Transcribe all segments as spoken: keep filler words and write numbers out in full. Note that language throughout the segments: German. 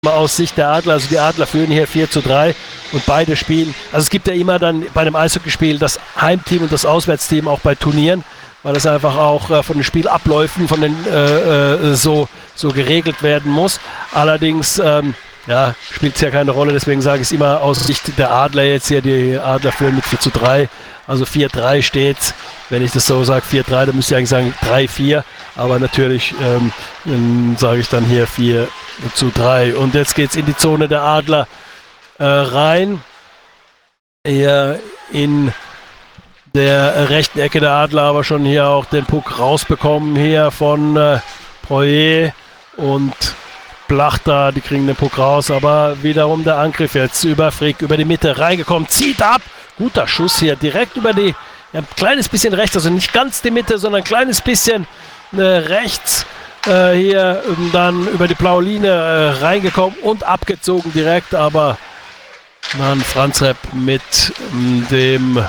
aus Sicht der Adler, also die Adler führen hier vier zu drei und beide spielen, also es gibt ja immer dann bei einem Eishockeyspiel das Heimteam und das Auswärtsteam auch bei Turnieren, weil das einfach auch äh, von den Spielabläufen von den äh, äh, so, so geregelt werden muss. Allerdings ähm, ja, spielt es ja keine Rolle, deswegen sage ich es immer aus Sicht der Adler jetzt hier, die Adler führen mit vier zu drei, also vier drei steht's, wenn ich das so sage, vier drei, dann müsste ich eigentlich sagen drei vier, aber natürlich ähm, sage ich dann hier vier zu drei. Und jetzt geht es in die Zone der Adler äh, rein. Hier in der rechten Ecke der Adler, aber schon hier auch den Puck rausbekommen hier von äh, Poirier und Plachter, die kriegen den Puck raus, aber wiederum der Angriff jetzt über Frick, über die Mitte reingekommen, zieht ab, guter Schuss hier, direkt über die, ja, ein kleines bisschen rechts, also nicht ganz die Mitte, sondern ein kleines bisschen äh, rechts, äh, hier ähm, dann über die blaue Linie äh, reingekommen und abgezogen direkt, aber dann Franz Repp mit ähm, dem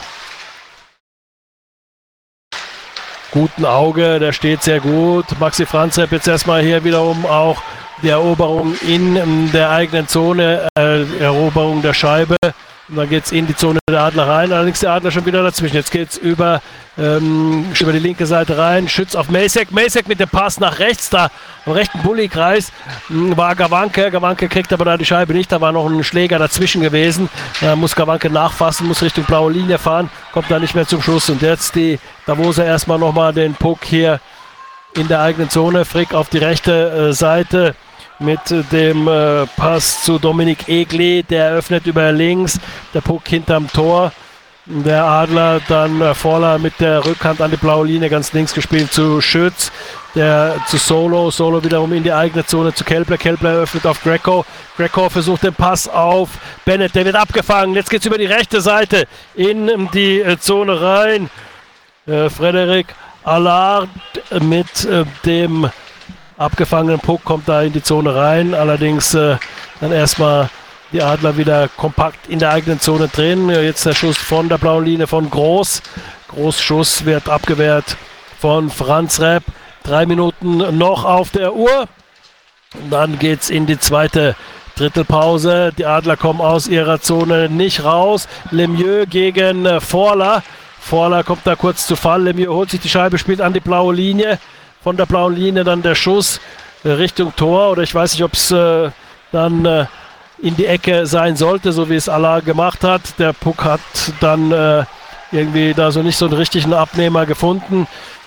guten Auge, der steht sehr gut, Maxi Franz Repp jetzt erstmal hier wiederum auch die Eroberung in der eigenen Zone, äh, Eroberung der Scheibe. Und dann geht es in die Zone der Adler rein. Allerdings der Adler schon wieder dazwischen. Jetzt geht es über, ähm, über die linke Seite rein. Schütz auf Macek. Macek mit dem Pass nach rechts. Da am rechten Bulli-Kreis war Gawanke. Gawanke kriegt aber da die Scheibe nicht. Da war noch ein Schläger dazwischen gewesen. Da muss Gawanke nachfassen, muss Richtung blaue Linie fahren. Kommt da nicht mehr zum Schuss. Und jetzt die Davose erstmal nochmal den Puck hier in der eigenen Zone. Frick auf die rechte äh, Seite mit dem äh, Pass zu Dominik Egli, der öffnet über links, der Puck hinterm Tor. Der Adler dann äh, Vorler mit der Rückhand an die blaue Linie ganz links gespielt zu Schütz, der zu Solo, Solo wiederum in die eigene Zone zu Kelpler, Kelpler öffnet auf Greco, Greco versucht den Pass auf Bennett, der wird abgefangen, jetzt geht's über die rechte Seite in die äh, Zone rein. Äh, Frederik Allard mit äh, dem abgefangenen Puck kommt da in die Zone rein, allerdings äh, dann erstmal die Adler wieder kompakt in der eigenen Zone drin. Jetzt der Schuss von der blauen Linie von Groß. Großschuss wird abgewehrt von Franz Repp. Drei Minuten noch auf der Uhr. Und dann geht es in die zweite Drittelpause. Die Adler kommen aus ihrer Zone nicht raus. Lemieux gegen äh, Vorler. Vorler kommt da kurz zu Fall. Lemieux holt sich die Scheibe, spielt an die blaue Linie. Von der blauen Linie dann der Schuss äh, Richtung Tor, oder ich weiß nicht, ob es äh, dann äh, in die Ecke sein sollte, so wie es Allah gemacht hat. Der Puck hat dann äh, irgendwie da so nicht so einen richtigen Abnehmer gefunden.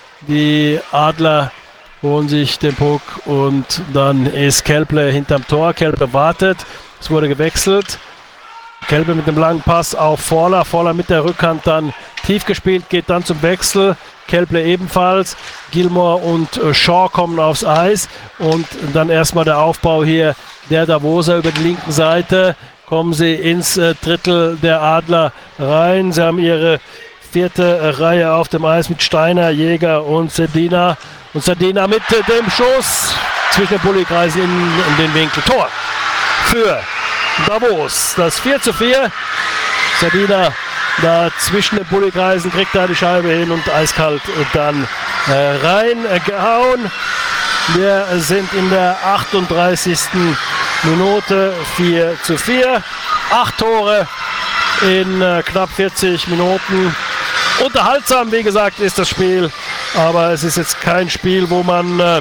Die Adler holen sich den Puck und dann ist Kelple hinterm Tor. Kelple wartet, es wurde gewechselt. Kelple mit dem langen Pass auf Vorler, Vorler mit der Rückhand dann tief gespielt, geht dann zum Wechsel. Kelple ebenfalls, Gilmore und äh, Shaw kommen aufs Eis und dann erstmal der Aufbau hier der Davoser über die linken Seite, kommen sie ins äh, Drittel der Adler rein, sie haben ihre vierte äh, Reihe auf dem Eis mit Steiner, Jäger und Sedina und Sedina mit äh, dem Schuss zwischen den Bulli-Kreisen in, in den Winkel, Tor für Davos, das vier zu vier, Sedina da zwischen den Bulli-Kreisen, kriegt da die Scheibe hin und eiskalt dann äh, reingehauen. Wir sind in der achtunddreißigsten Minute, vier zu vier. Acht Tore in äh, knapp vierzig Minuten. Unterhaltsam, wie gesagt, ist das Spiel, aber es ist jetzt kein Spiel, wo man äh,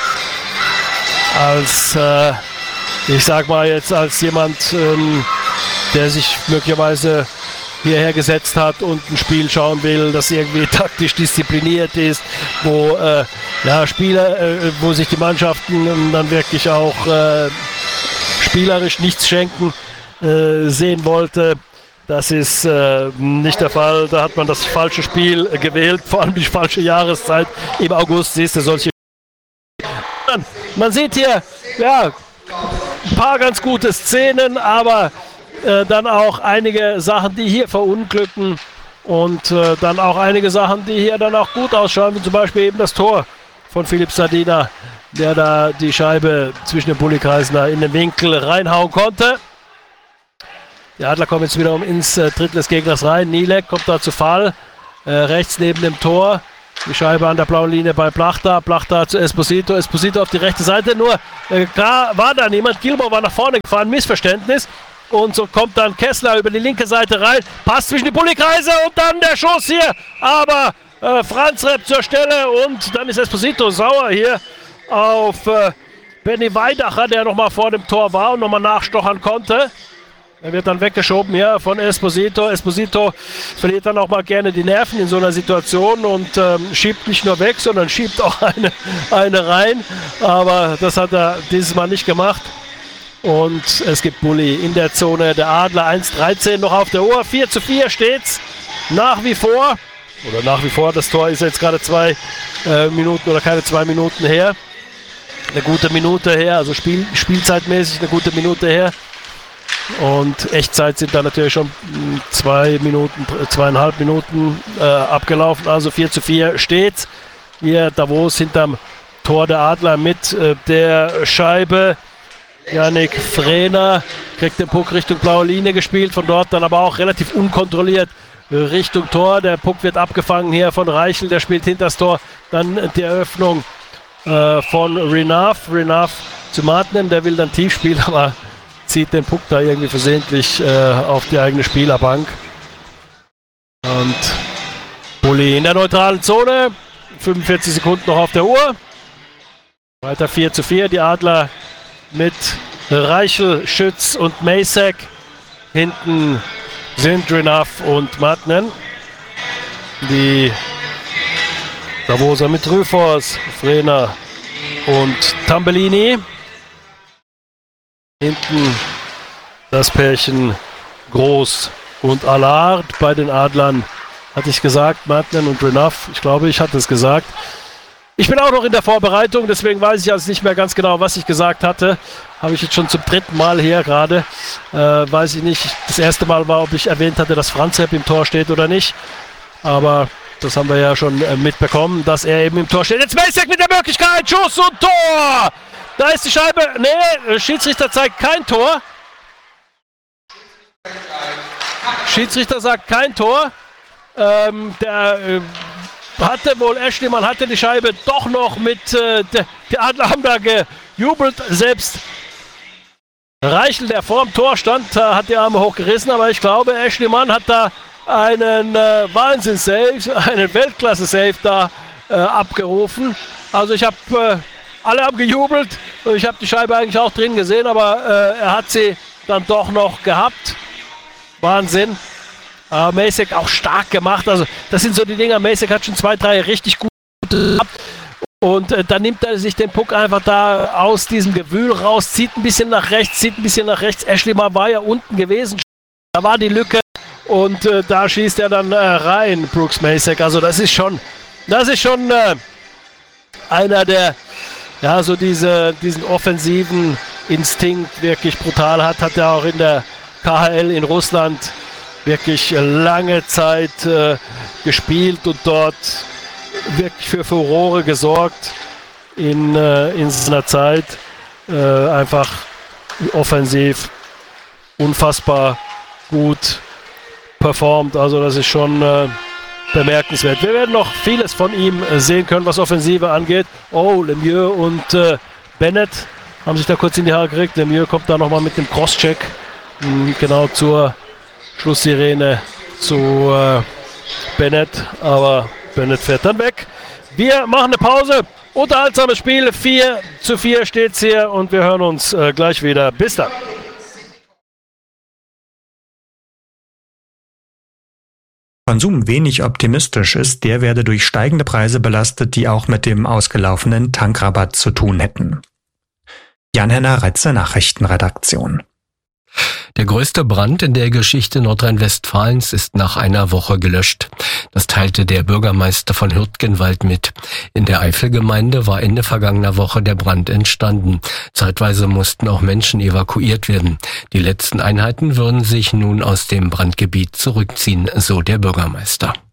als, äh, ich sag mal jetzt als jemand, ähm, der sich möglicherweise hierher gesetzt hat und ein Spiel schauen will, das irgendwie taktisch diszipliniert ist, wo äh, ja, Spieler, äh, wo sich die Mannschaften dann wirklich auch äh, spielerisch nichts schenken äh, sehen wollte. Das ist äh, nicht der Fall. Da hat man das falsche Spiel äh, gewählt, vor allem die falsche Jahreszeit. Im August siehst du solche. Man sieht hier ja, ein paar ganz gute Szenen, aber Äh, dann auch einige Sachen, die hier verunglücken und äh, dann auch einige Sachen, die hier dann auch gut ausschauen, wie zum Beispiel eben das Tor von Philipp Zadina, der da die Scheibe zwischen den Bulli-Kreisen in den Winkel reinhauen konnte. Die Adler kommen jetzt wiederum ins äh, Drittel des Gegners rein. Nielek kommt da zu Fall, äh, rechts neben dem Tor. Die Scheibe an der blauen Linie bei Plachta. Plachta zu Esposito. Esposito auf die rechte Seite. Nur äh, klar war da niemand. Gilmour war nach vorne gefahren. Missverständnis. Und so kommt dann Kessler über die linke Seite rein. Passt zwischen die Bulli-Kreise und dann der Schuss hier. Aber äh, Franz Repp zur Stelle. Und dann ist Esposito sauer hier auf äh, Benny Weidacher, der nochmal vor dem Tor war und nochmal nachstochern konnte. Er wird dann weggeschoben hier von Esposito. Esposito verliert dann auch mal gerne die Nerven in so einer Situation und ähm, schiebt nicht nur weg, sondern schiebt auch eine, eine rein. Aber das hat er dieses Mal nicht gemacht. Und es gibt Bulli in der Zone der Adler. eins dreizehn noch auf der Uhr. vier zu vier steht's nach wie vor. Oder nach wie vor, das Tor ist jetzt gerade zwei äh, Minuten oder keine zwei Minuten her. Eine gute Minute her, also Spiel, spielzeitmäßig eine gute Minute her. Und Echtzeit sind da natürlich schon zwei Minuten, zweieinhalb Minuten äh, abgelaufen. Also vier zu vier steht's. Hier Davos hinterm Tor der Adler mit äh, der Scheibe. Yannick Frehner kriegt den Puck Richtung blaue Linie gespielt. Von dort dann aber auch relativ unkontrolliert äh, Richtung Tor. Der Puck wird abgefangen hier von Reichel. Der spielt hinter das Tor. Dann die Eröffnung äh, von Renaf. Renaf zu Martinen. Der will dann tief spielen, aber zieht den Puck da irgendwie versehentlich äh, auf die eigene Spielerbank. Und Bulli in der neutralen Zone. fünfundvierzig Sekunden noch auf der Uhr. Weiter vier zu vier. Die Adler mit Reichel, Schütz und Macek. Hinten sind Renaf und Martinen. Die Davoser mit Rüfors, Frehner und Tambellini. Hinten das Pärchen Groß und Allard. Bei den Adlern hatte ich gesagt, Martinen und Renaf. Ich glaube, ich hatte es gesagt. Ich bin auch noch in der Vorbereitung, deswegen weiß ich also nicht mehr ganz genau, was ich gesagt hatte. Habe ich jetzt schon zum dritten Mal hier gerade. Äh, weiß ich nicht. Das erste Mal war, ob ich erwähnt hatte, dass Franz Repp im Tor steht oder nicht. Aber das haben wir ja schon äh, mitbekommen, dass er eben im Tor steht. Jetzt Macek mit der Möglichkeit. Schuss und Tor! Da ist die Scheibe. Nee, Schiedsrichter zeigt kein Tor. Schiedsrichter sagt kein Tor. Ähm, der äh, hatte wohl, Eschlimann hatte die Scheibe doch noch mit, äh, de, die Adler haben da gejubelt. Selbst Reichel, der vor dem Tor stand, äh, hat die Arme hochgerissen. Aber ich glaube, Eschlimann hat da einen äh, Wahnsinns-Save, einen Weltklasse-Save da äh, abgerufen. Also ich habe... Äh, Alle haben gejubelt und ich habe die Scheibe eigentlich auch drin gesehen, aber äh, er hat sie dann doch noch gehabt. Wahnsinn. Äh, Macek auch stark gemacht. Also das sind so die Dinger. Macek hat schon zwei, drei richtig gut gehabt. Und äh, dann nimmt er sich den Puck einfach da aus diesem Gewühl raus, zieht ein bisschen nach rechts, zieht ein bisschen nach rechts. Eschlimann war ja unten gewesen. Da war die Lücke und äh, da schießt er dann äh, rein, Brooks Macek. Also das ist schon, das ist schon äh, einer der ja, so diese, diesen offensiven Instinkt wirklich brutal hat, hat er auch in der K H L in Russland wirklich lange Zeit äh, gespielt und dort wirklich für Furore gesorgt in, äh, in seiner Zeit. Äh, einfach offensiv unfassbar gut performt, also das ist schon äh, bemerkenswert. Wir werden noch vieles von ihm sehen können, was Offensive angeht. Oh, Lemieux und äh, Bennett haben sich da kurz in die Haare gekriegt. Lemieux kommt da nochmal mit dem Crosscheck mh, genau zur Schlusssirene zu äh, Bennett, aber Bennett fährt dann weg. Wir machen eine Pause. Unterhaltsames Spiel. vier zu vier steht's hier und wir hören uns äh, gleich wieder. Bis dann. Konsum wenig optimistisch ist, der werde durch steigende Preise belastet, die auch mit dem ausgelaufenen Tankrabatt zu tun hätten. Jan-Henner Reitze, Nachrichtenredaktion. Der größte Brand in der Geschichte Nordrhein-Westfalens ist nach einer Woche gelöscht. Das teilte der Bürgermeister von Hürtgenwald mit. In der Eifelgemeinde war Ende vergangener Woche der Brand entstanden. Zeitweise mussten auch Menschen evakuiert werden. Die letzten Einheiten würden sich nun aus dem Brandgebiet zurückziehen, so der Bürgermeister.